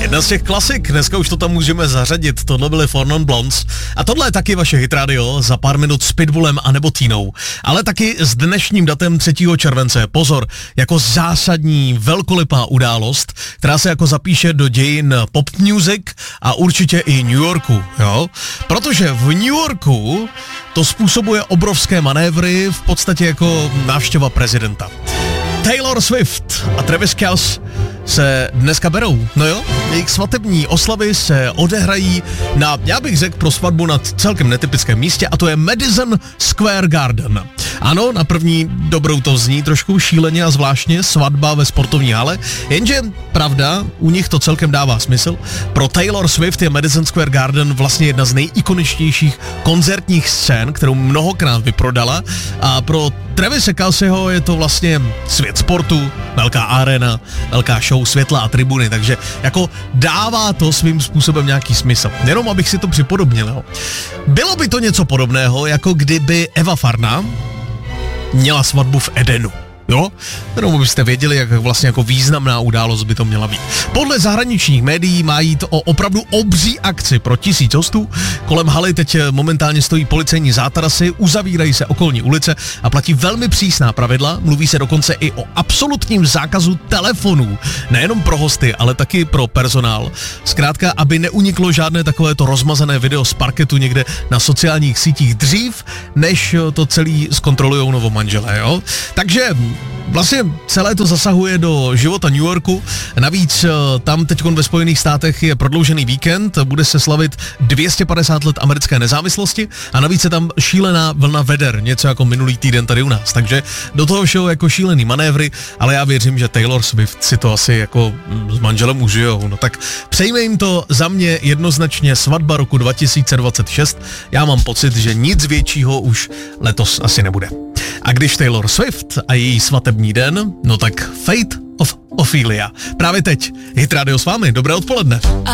Jedna z těch klasik, dneska už to tam můžeme zařadit, tohle byly Four Non Blondes a tohle je taky vaše hitradio za pár minut s Pitbullem a nebo Tínou, ale taky s dnešním datem 3. července, pozor, jako zásadní velkolepá událost, která se jako zapíše do dějin pop music a určitě i New Yorku, jo, protože v New Yorku to způsobuje obrovské manévry, v podstatě jako návštěva prezidenta. Taylor Swift a Travis Kelce se dneska berou, no jo, jejich svatební oslavy se odehrají na, já bych řekl pro svatbu na celkem netypickém místě a to je Madison Square Garden. Ano, na první dobrou to zní trošku šíleně a zvláštně, svatba ve sportovní hale, jenže pravda, u nich to celkem dává smysl. Pro Taylor Swift je Madison Square Garden vlastně jedna z nejikoničtějších koncertních scén, kterou mnohokrát vyprodala a pro Travise Kelceho je to vlastně svět sportu, velká arena, velká show, světla a tribuny, takže jako dává to svým způsobem nějaký smysl. Jenom abych si to připodobnil, jo. Bylo by to něco podobného, jako kdyby Eva Farná měla svatbu v Edenu. Jo? Jenom abyste věděli, jak vlastně jako významná událost by to měla být. Podle zahraničních médií má jít o opravdu obří akci pro 1000 hostů. Kolem haly teď momentálně stojí policejní zátarasy, uzavírají se okolní ulice a platí velmi přísná pravidla. Mluví se dokonce i o absolutním zákazu telefonů. Nejenom pro hosty, ale taky pro personál. Zkrátka, aby neuniklo žádné takovéto rozmazané video z parketu někde na sociálních sítích dřív, než to celý zkontrolujou novomanželé, jo? Takže vlastně celé to zasahuje do života New Yorku. Navíc tam teď ve Spojených státech je prodloužený víkend, bude se slavit 250 let americké nezávislosti a navíc je tam šílená vlna veder, něco jako minulý týden tady u nás. Takže do toho všeho jako šílený manévry, ale já věřím, že Taylor Swift si to asi jako s manželem užijou. No tak přejme jim to, za mě jednoznačně svatba roku 2026. Já mám pocit, že nic většího už letos asi nebude. A když Taylor Swift a její svatební den, no tak Fate of Ophelia. Právě teď. Hit Radio s vámi. Dobré odpoledne.